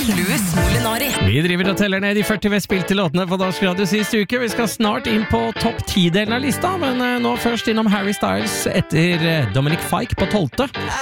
Louis Molinari. Vi driver og teller ned de 40 mest spilte låtene på Norsk Radio siste uke. Vi skal snart inn på topp 10-delen av lista, men nå først innom Harry Styles etter Dominic Fike på 12.